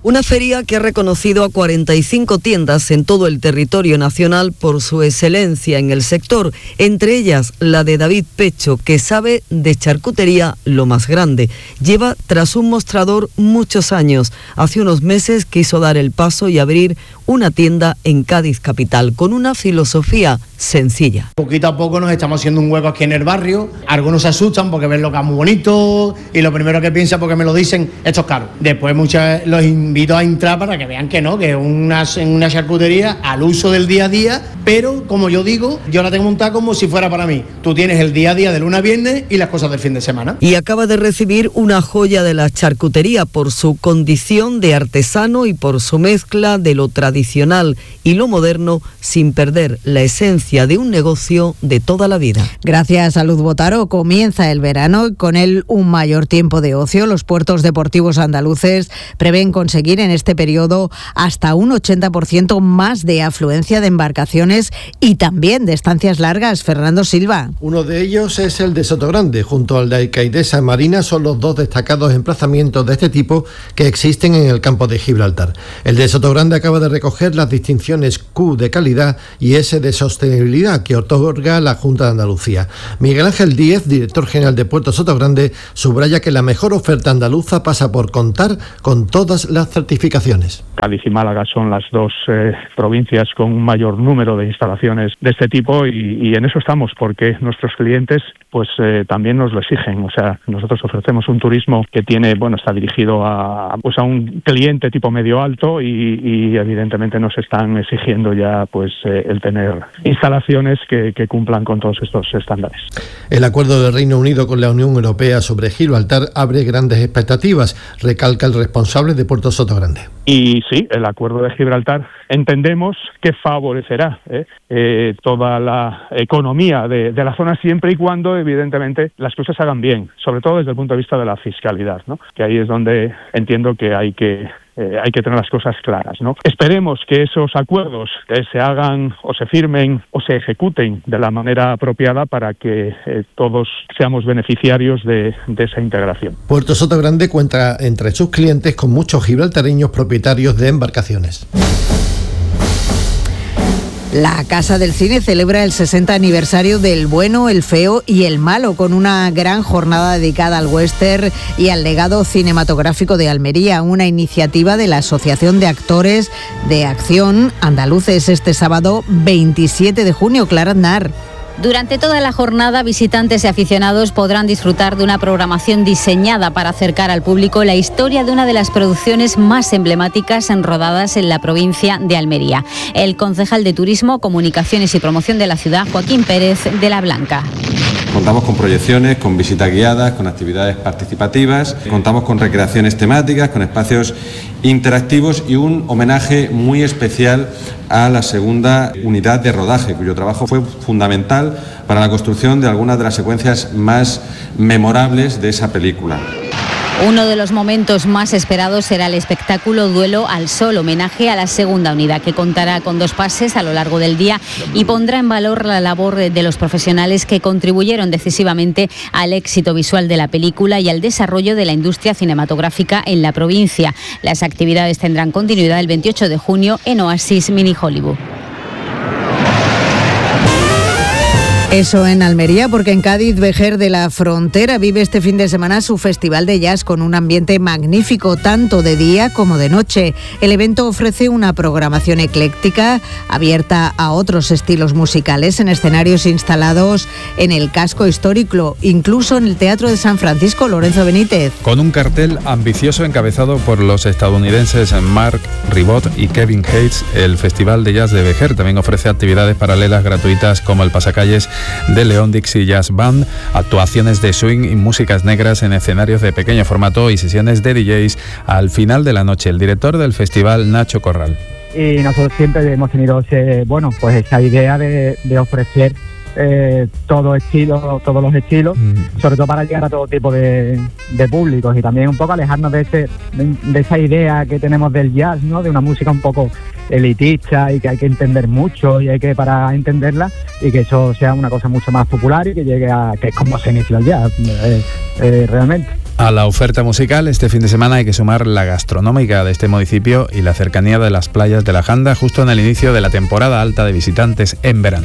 Una feria que ha reconocido a cuarenta y cinco tiendas en todo el territorio nacional por su excelencia en el sector, entre ellas la de David Pecho, que sabe de charcutería lo más grande. Lleva tras un mostrador muchos años. Hace unos meses quiso dar el paso y abrir una tienda en Cádiz capital, con una filosofía sencilla. Poquito a poco nos estamos haciendo un hueco aquí en el barrio. Algunos se asustan porque ven lo que es muy bonito y lo primero que piensan porque me lo dicen, esto es caro. Después muchas los invito a entrar para que vean que no, que es una, una charcutería al uso del día a día, pero como yo digo, yo la tengo montada como si fuera para mí. Tú tienes el día a día de lunes a viernes y las cosas del fin de semana. Y acaba de recibir una joya de la charcutería por su condición de artesano y por su mezcla de lo tradicional y lo moderno, sin perder la esencia de un negocio de toda la vida. Gracias a Luz Botaro comienza el verano y con él un mayor tiempo de ocio. Los puertos deportivos andaluces prevén conseguir en este periodo hasta un ochenta por ciento más de afluencia de embarcaciones y también de estancias largas. Fernando Silva. Uno de ellos es el de Sotogrande, junto al de Alcaidesa Marina, son los dos destacados emplazamientos de este tipo que existen en el campo de Gibraltar. El de Sotogrande acaba de recoger las distinciones Q de calidad y S de sostenibilidad que otorga la Junta de Andalucía. Miguel Ángel Díez, director general de Puerto Sotogrande, subraya que la mejor oferta andaluza pasa por contar con todas las certificaciones. Cádiz y Málaga son las dos eh, provincias con un mayor número de instalaciones de este tipo y, y en eso estamos, porque nuestros clientes pues eh, también nos lo exigen. O sea, nosotros ofrecemos un turismo que tiene, bueno, está dirigido a pues a un cliente tipo medio alto y, y evidentemente nos están exigiendo ya pues eh, el tener instalaciones que, que cumplan con todos estos estándares. El acuerdo del Reino Unido con la Unión Europea sobre Gibraltar abre grandes expectativas, recalca el responsable de Puerto Sotogrande. Y sí, el acuerdo de Gibraltar entendemos que favorecerá ¿eh? Eh, toda la economía de, de la zona siempre y cuando evidentemente las cosas se hagan bien, sobre todo desde el punto de vista de la fiscalidad, ¿no? Que ahí es donde entiendo que hay que Eh, hay que tener las cosas claras, ¿no? Esperemos que esos acuerdos eh, se hagan o se firmen o se ejecuten de la manera apropiada para que eh, todos seamos beneficiarios de, de esa integración. Puerto Sotogrande cuenta entre sus clientes con muchos gibraltareños propietarios de embarcaciones. La Casa del Cine celebra el sesenta aniversario del Bueno, el Feo y el Malo, con una gran jornada dedicada al western y al legado cinematográfico de Almería, una iniciativa de la Asociación de Actores de Acción Andaluces este sábado veintisiete de junio. Clara Aznar. Durante toda la jornada, visitantes y aficionados podrán disfrutar de una programación diseñada para acercar al público la historia de una de las producciones más emblemáticas rodadas en la provincia de Almería. El concejal de Turismo, Comunicaciones y Promoción de la ciudad, Joaquín Pérez de la Blanca. Contamos con proyecciones, con visitas guiadas, con actividades participativas, contamos con recreaciones temáticas, con espacios interactivos y un homenaje muy especial a la segunda unidad de rodaje, cuyo trabajo fue fundamental para la construcción de algunas de las secuencias más memorables de esa película. Uno de los momentos más esperados será el espectáculo Duelo al Sol, homenaje a la segunda unidad, que contará con dos pases a lo largo del día y pondrá en valor la labor de los profesionales que contribuyeron decisivamente al éxito visual de la película y al desarrollo de la industria cinematográfica en la provincia. Las actividades tendrán continuidad el veintiocho de junio en Oasis Mini Hollywood. Eso en Almería, porque en Cádiz, Vejer de la Frontera vive este fin de semana su festival de jazz con un ambiente magnífico, tanto de día como de noche. El evento ofrece una programación ecléctica, abierta a otros estilos musicales, en escenarios instalados en el casco histórico, incluso en el Teatro de San Francisco. Lorenzo Benítez. Con un cartel ambicioso encabezado por los estadounidenses Mark Ribot y Kevin Hayes, el Festival de Jazz de Vejer también ofrece actividades paralelas gratuitas como el pasacalles de León Dixie Jazz Band, actuaciones de swing y músicas negras en escenarios de pequeño formato y sesiones de D Js al final de la noche. El director del festival, Nacho Corral. Y nosotros siempre hemos tenido ese, bueno, pues esa idea de, de ofrecer eh, todo estilo, todos los estilos, mm. sobre todo para llegar a todo tipo de, de públicos y también un poco alejarnos de, ese, de, de esa idea que tenemos del jazz, ¿no? De una música un poco elitista y que hay que entender mucho y hay que para entenderla y que eso sea una cosa mucho más popular y que llegue a que es como se inició el jazz eh, eh, realmente. A la oferta musical este fin de semana hay que sumar la gastronómica de este municipio y la cercanía de las playas de la Janda justo en el inicio de la temporada alta de visitantes en verano.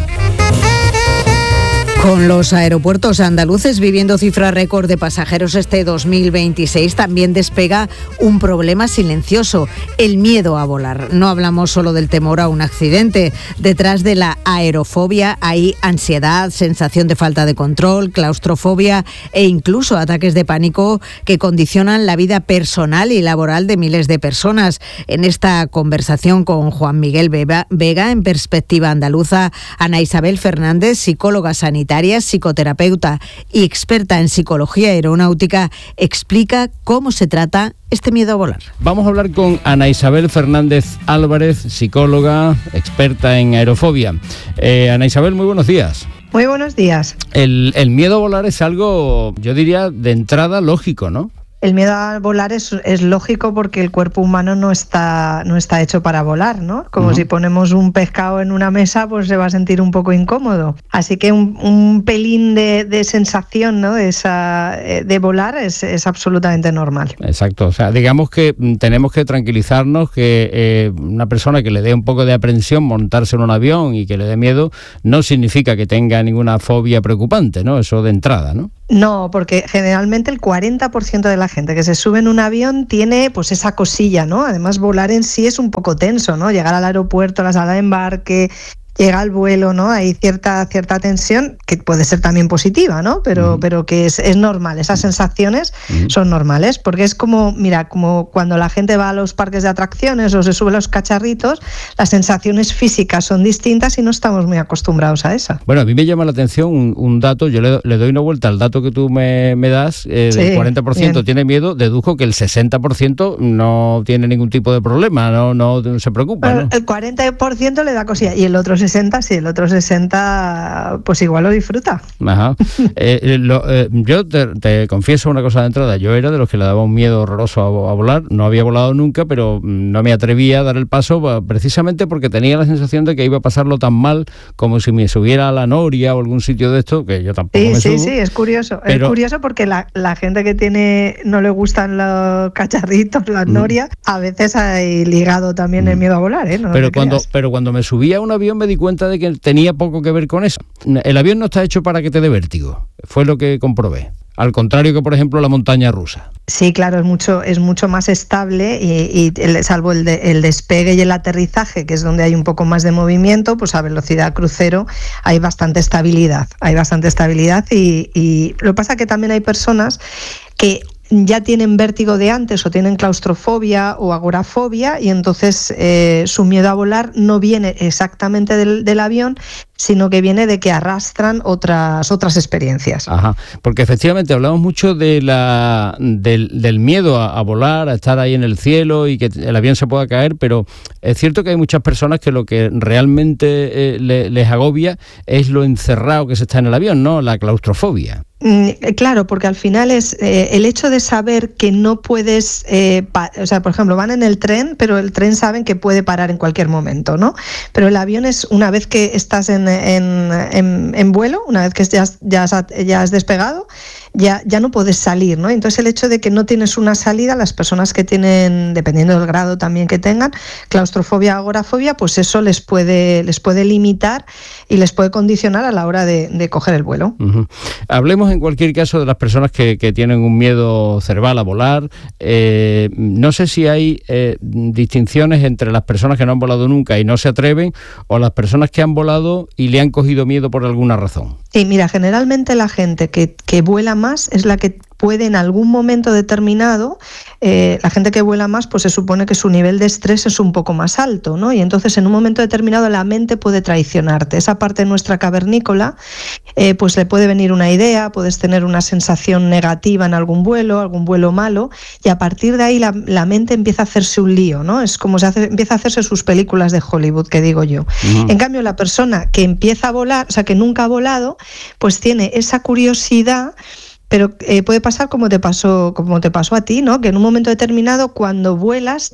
Con los aeropuertos andaluces viviendo cifra récord de pasajeros este dos mil veintiséis, también despega un problema silencioso, el miedo a volar. No hablamos solo del temor a un accidente. Detrás de la aerofobia hay ansiedad, sensación de falta de control, claustrofobia e incluso ataques de pánico que condicionan la vida personal y laboral de miles de personas. En esta conversación con Juan Miguel Vega, en Perspectiva Andaluza, Ana Isabel Fernández, psicóloga sanitaria, psicoterapeuta y experta en psicología aeronáutica, explica cómo se trata este miedo a volar. Vamos a hablar con Ana Isabel Fernández Álvarez, psicóloga, experta en aerofobia. Eh, Ana Isabel, muy buenos días. Muy buenos días. El, el miedo a volar es algo, yo diría, de entrada lógico, ¿no? El miedo a volar es, es lógico porque el cuerpo humano no está, no está hecho para volar, ¿no? Como uh-huh. si ponemos un pescado en una mesa, pues se va a sentir un poco incómodo. Así que un, un pelín de, de sensación, ¿no? de, esa, de volar es, es absolutamente normal. Exacto. O sea, digamos que tenemos que tranquilizarnos que eh, una persona que le dé un poco de aprensión montarse en un avión y que le dé miedo no significa que tenga ninguna fobia preocupante, ¿no? Eso de entrada, ¿no? No, porque generalmente el cuarenta por ciento de la gente que se sube en un avión tiene pues esa cosilla, ¿no? Además, volar en sí es un poco tenso, ¿no? Llegar al aeropuerto, a la sala de embarque, llega el vuelo, ¿no? Hay cierta cierta tensión que puede ser también positiva, ¿no? Pero, mm. pero que es, es normal, esas sensaciones mm. son normales, porque es como, mira, como cuando la gente va a los parques de atracciones o se sube a los cacharritos, las sensaciones físicas son distintas y no estamos muy acostumbrados a esa. Bueno, a mí me llama la atención un, un dato, yo le, le doy una vuelta al dato que tú me, me das, eh, sí, del cuarenta por ciento bien. Tiene miedo, deduzco que el sesenta por ciento no tiene ningún tipo de problema, no, no, no se preocupa, bueno, ¿no? El cuarenta por ciento le da cosilla y el otro sesenta, sí, el otro sesenta pues igual lo disfruta. Ajá. Eh, lo, eh, yo te, te confieso una cosa de entrada, yo era de los que le daba un miedo horroroso a, a volar, no había volado nunca, pero no me atrevía a dar el paso precisamente porque tenía la sensación de que iba a pasarlo tan mal como si me subiera a la Noria o algún sitio de esto, que yo tampoco sí, me sí, subo. Sí, sí, es curioso, pero... es curioso porque la, la gente que tiene no le gustan los cacharritos, las mm. Norias, a veces hay ligado también mm. el miedo a volar, ¿eh? No pero, cuando, pero cuando me subí a un avión me di cuenta de que tenía poco que ver con eso. El avión no está hecho para que te dé vértigo, fue lo que comprobé. Al contrario que, por ejemplo, la montaña rusa. Sí, claro, es mucho, es mucho más estable y, y el, salvo el, de, el despegue y el aterrizaje, que es donde hay un poco más de movimiento, pues a velocidad crucero hay bastante estabilidad. Hay bastante estabilidad y, y lo que pasa es que también hay personas que ya tienen vértigo de antes o tienen claustrofobia o agorafobia y entonces eh, su miedo a volar no viene exactamente del, del avión, sino que viene de que arrastran otras otras experiencias. Ajá, porque efectivamente hablamos mucho de la del, del miedo a, a volar, a estar ahí en el cielo y que el avión se pueda caer, pero es cierto que hay muchas personas que lo que realmente eh, le, les agobia es lo encerrado que se está en el avión, ¿no? La claustrofobia. Claro, porque al final es eh, el hecho de saber que no puedes, eh, pa- o sea, por ejemplo, van en el tren, pero el tren saben que puede parar en cualquier momento, ¿no? Pero el avión es una vez que estás en, en, en, en vuelo, una vez que ya, ya, has, ya has despegado, ya, ya no puedes salir, ¿no? Entonces el hecho de que no tienes una salida, las personas que tienen, dependiendo del grado también que tengan, claustrofobia, agorafobia, pues eso les puede, les puede limitar y les puede condicionar a la hora de, de coger el vuelo. Uh-huh. Hablemos en cualquier caso de las personas que, que tienen un miedo cerval a volar. Eh, no sé si hay eh, distinciones entre las personas que no han volado nunca y no se atreven o las personas que han volado y le han cogido miedo por alguna razón. Sí, mira, generalmente la gente que, que vuela más es la que puede en algún momento determinado, eh, la gente que vuela más, pues se supone que su nivel de estrés es un poco más alto, ¿no? Y entonces en un momento determinado la mente puede traicionarte. Esa parte nuestra cavernícola, eh, pues le puede venir una idea, puedes tener una sensación negativa en algún vuelo, algún vuelo malo, y a partir de ahí la, la mente empieza a hacerse un lío, ¿no? Es como se hace, empieza a hacerse sus películas de Hollywood, que digo yo. Uh-huh. En cambio, la persona que empieza a volar, o sea, que nunca ha volado, pues tiene esa curiosidad. Pero eh, puede pasar como te pasó como te pasó a ti, ¿no? Que en un momento determinado, cuando vuelas,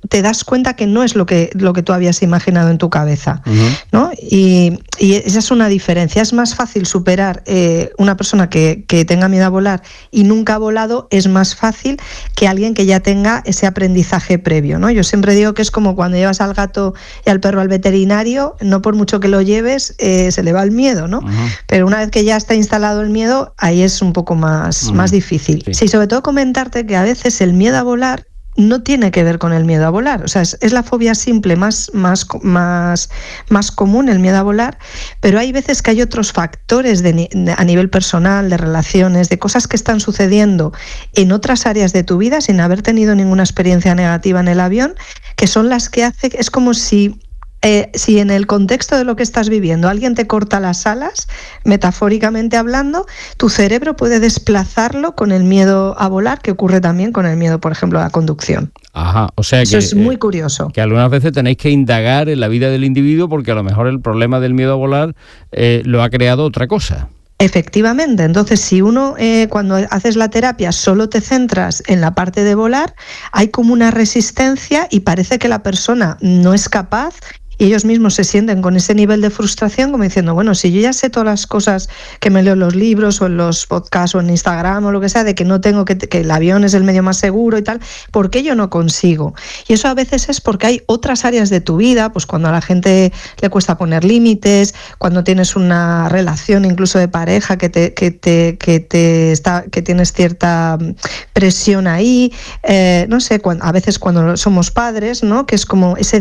te das cuenta que no es lo que, lo que tú habías imaginado en tu cabeza, uh-huh. ¿no? Y, y esa es una diferencia. Es más fácil superar eh, una persona que, que tenga miedo a volar y nunca ha volado, es más fácil que alguien que ya tenga ese aprendizaje previo, ¿no? Yo siempre digo que es como cuando llevas al gato y al perro al veterinario, no por mucho que lo lleves, eh, se le va el miedo, ¿no? Uh-huh. Pero una vez que ya está instalado el miedo, ahí es un poco más, uh-huh. más difícil. Sí. sí, sobre todo comentarte que a veces el miedo a volar no tiene que ver con el miedo a volar, o sea, es, es la fobia simple más, más, más, más común, el miedo a volar, pero hay veces que hay otros factores de, de, a nivel personal, de relaciones, de cosas que están sucediendo en otras áreas de tu vida sin haber tenido ninguna experiencia negativa en el avión, que son las que hace, es como si... Eh, si en el contexto de lo que estás viviendo alguien te corta las alas, metafóricamente hablando, tu cerebro puede desplazarlo con el miedo a volar, que ocurre también con el miedo, por ejemplo, a la conducción. Ajá, o sea Eso que, es muy curioso. Que algunas veces tenéis que indagar en la vida del individuo porque a lo mejor el problema del miedo a volar eh, lo ha creado otra cosa. Efectivamente, entonces si uno eh, cuando haces la terapia solo te centras en la parte de volar, hay como una resistencia y parece que la persona no es capaz. Y ellos mismos se sienten con ese nivel de frustración como diciendo, bueno, si yo ya sé todas las cosas que me leo en los libros o en los podcasts o en Instagram o lo que sea, de que no tengo que, que el avión es el medio más seguro y tal, ¿por qué yo no consigo? Y eso a veces es porque hay otras áreas de tu vida, pues cuando a la gente le cuesta poner límites, cuando tienes una relación incluso de pareja que te, que te, que te está, que tienes cierta presión ahí, eh, no sé, cuando, a veces cuando somos padres, ¿no? Que es como ese